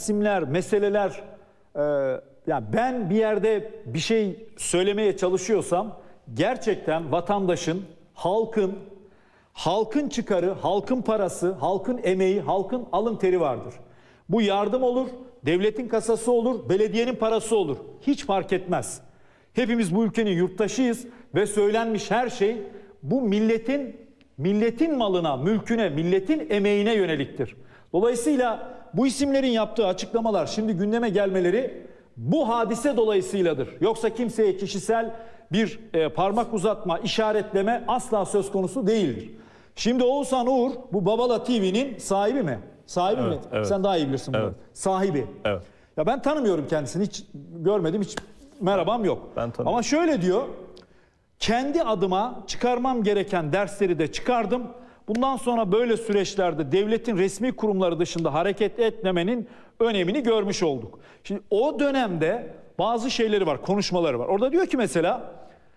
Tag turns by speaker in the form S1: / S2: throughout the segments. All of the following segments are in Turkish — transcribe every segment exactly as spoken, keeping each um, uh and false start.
S1: isimler, meseleler, e, yani ben bir yerde bir şey söylemeye çalışıyorsam gerçekten vatandaşın, halkın, halkın çıkarı, halkın parası, halkın emeği, halkın alın teri vardır. Bu yardım olur, devletin kasası olur, belediyenin parası olur. Hiç fark etmez. Hepimiz bu ülkenin yurttaşıyız ve söylenmiş her şey bu milletin milletin malına, mülküne, milletin emeğine yöneliktir. Dolayısıyla bu isimlerin yaptığı açıklamalar, şimdi gündeme gelmeleri bu hadise dolayısıyladır. Yoksa kimseye kişisel bir e, parmak uzatma, işaretleme asla söz konusu değildir. Şimdi Oğuzhan Uğur bu Babala T V'nin sahibi mi? Sahibi evet, mi? Evet. Sen daha iyi bilirsin bunu. Evet. Sahibi. Evet. Ya ben tanımıyorum kendisini, hiç görmedim, hiç merhabam yok. Ben Ama şöyle diyor, kendi adıma çıkarmam gereken dersleri de çıkardım. Bundan sonra böyle süreçlerde devletin resmi kurumları dışında hareket etmemenin önemini görmüş olduk. Şimdi o dönemde bazı şeyleri var, konuşmaları var. Orada diyor ki mesela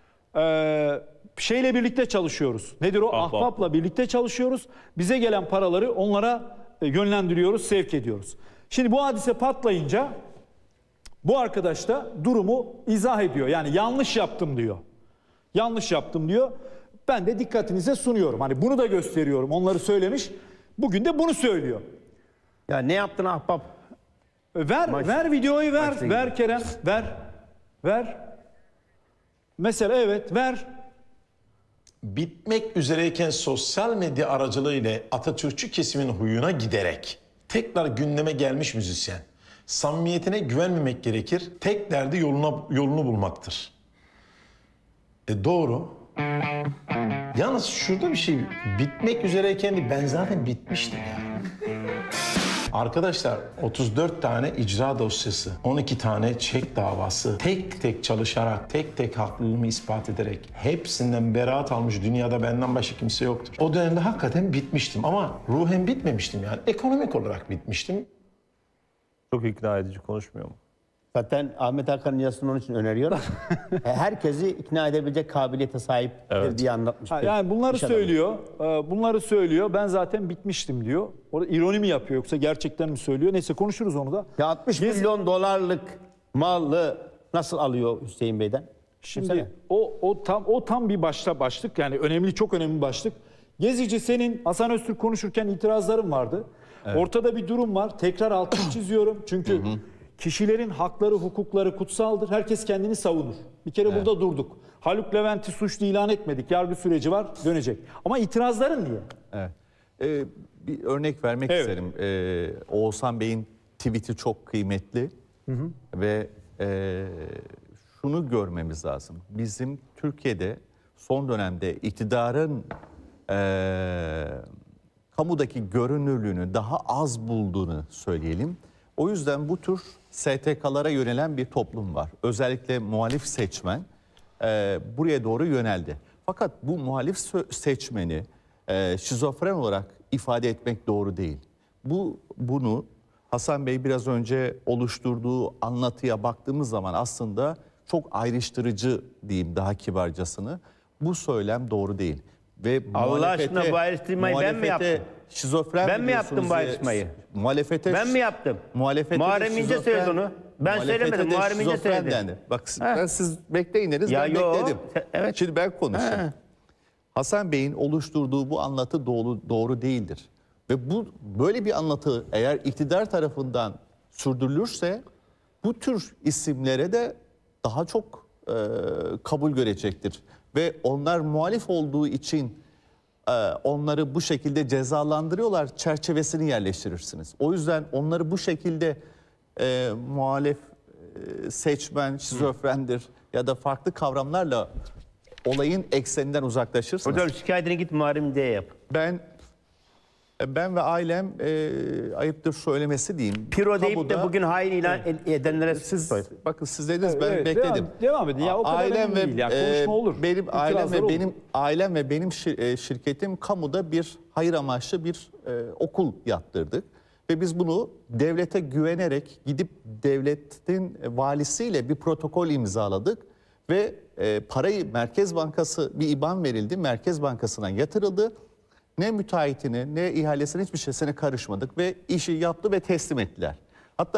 S1: e, şeyle birlikte çalışıyoruz. Nedir o? Ahbap. Ahbap'la birlikte çalışıyoruz. Bize gelen paraları onlara e, yönlendiriyoruz, sevk ediyoruz. Şimdi bu hadise patlayınca bu arkadaş da durumu izah ediyor. Yani yanlış yaptım diyor. Yanlış yaptım diyor. Ben de dikkatinize sunuyorum. Hani bunu da gösteriyorum. Onları söylemiş. Bugün de bunu söylüyor.
S2: Ya ne yaptın ahbap?
S1: Ver, Maç, ver videoyu ver. Ver Kerem, ver. Ver. Mesela evet, ver.
S3: Bitmek üzereyken sosyal medya aracılığıyla Atatürkçü kesimin huyuna giderek tekrar gündeme gelmiş müzisyen. Samimiyetine güvenmemek gerekir. Tek derdi yoluna, yolunu bulmaktır. E doğru. Yalnız şurada bir şey, bitmek üzereyken değil, ben zaten bitmiştim ya. Arkadaşlar otuz dört tane icra dosyası, on iki tane çek davası, tek tek çalışarak, tek tek haklılığımı ispat ederek hepsinden beraat almış dünyada benden başka kimse yoktur. O dönemde hakikaten bitmiştim ama ruhen bitmemiştim yani. Ekonomik olarak bitmiştim.
S4: Çok ikna edici konuşmuyor mu?
S2: Zaten Ahmet Hakan'ın yazısını onun için öneriyorum. Herkesi ikna edebilecek kabiliyete sahiptir evet. diye anlatmış.
S1: Ha, yani bunları söylüyor. Bunları söylüyor. Ben zaten bitmiştim diyor. Orada ironi mi yapıyor yoksa gerçekten mi söylüyor? Neyse konuşuruz onu da.
S2: Ya altmış Biz... milyon dolarlık malı nasıl alıyor Hüseyin Bey'den?
S1: Şimdi Mesela. o o tam o tam bir başta başlık, yani önemli, çok önemli bir başlık. Gezici, senin Hasan Öztürk konuşurken itirazların vardı. Evet. Ortada bir durum var. Tekrar altını çiziyorum. Çünkü kişilerin hakları, hukukları kutsaldır. Herkes kendini savunur. Bir kere evet. burada durduk. Haluk Levent'i suçlu ilan etmedik. Yargı süreci var, dönecek. Ama itirazların niye?
S4: Evet. Ee, bir örnek vermek evet. isterim. Ee, Oğuzhan Bey'in tweet'i çok kıymetli. Hı hı. Ve e, şunu görmemiz lazım. Bizim Türkiye'de son dönemde iktidarın e, kamudaki görünürlüğünü daha az bulduğunu söyleyelim. O yüzden bu tür S T K'lara yönelen bir toplum var. Özellikle muhalif seçmen e, buraya doğru yöneldi. Fakat bu muhalif seçmeni e, şizofren olarak ifade etmek doğru değil. Bu bunu Hasan Bey biraz önce oluşturduğu anlatıya baktığımız zaman aslında çok ayrıştırıcı diyeyim, daha kibarcasını. Bu söylem doğru değil. Ve
S2: Allah aşkına bu ayrıştırmayı ben mi yaptım?
S4: Şizofren
S2: ben mi yaptım bu ayrışmayı?
S4: Muhalefete
S2: ben mi yaptım?
S4: Muhalefete
S2: Muharrem İnce söyledi onu. Ben söylemedim. Muharrem İnce söyledi.
S4: Dendi. Bak ha. ben siz bekleyiniz, ya ben yo. bekledim. Evet. Şimdi ben konuşayım. Ha. Hasan Bey'in oluşturduğu bu anlatı doğru, doğru değildir. Ve bu böyle bir anlatı eğer iktidar tarafından sürdürülürse bu tür isimlere de daha çok e, kabul görecektir. Ve onlar muhalif olduğu için onları bu şekilde cezalandırıyorlar, çerçevesini yerleştirirsiniz. O yüzden onları bu şekilde e, muhalif e, seçmen, şizofrendir ya da farklı kavramlarla olayın ekseninden uzaklaşırsınız.
S2: Hocam şikayetini git Muharrem diye yap.
S4: Ben ben ve ailem e, ayıptır söylemesi diyeyim.
S2: Piro deyip kamuda, de bugün hain ilan evet. edenlere
S4: siz bakın siz dediniz, ben
S1: evet,
S4: bekledim.
S1: Devam, devam edin ya, o kadar
S4: ailem ve
S1: değil. Yani, konuşma olur.
S4: Benim ailem ve
S1: olur.
S4: benim ailem ve benim şirketim kamuda bir hayır amaçlı bir e, okul yaptırdık ve biz bunu devlete güvenerek gidip devletin valisiyle bir protokol imzaladık ve e, parayı Merkez Bankası, bir İBAN verildi, Merkez Bankası'na yatırıldı. Ne müteahhitine ne ihalesine hiçbir şeysine karışmadık ve işi yaptı ve teslim ettiler.